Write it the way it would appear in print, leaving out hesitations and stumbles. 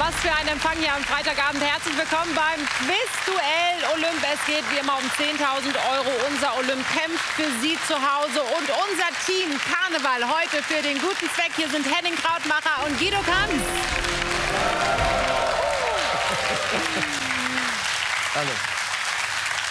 Was für ein Empfang hier am Freitagabend. Herzlich willkommen beim Quizduell Olymp. Es geht wie immer um 10.000 €. Unser Olymp kämpft für Sie zu Hause. Und unser Team Karneval heute für den guten Zweck. Hier sind Henning Krautmacher und Guido Kanz.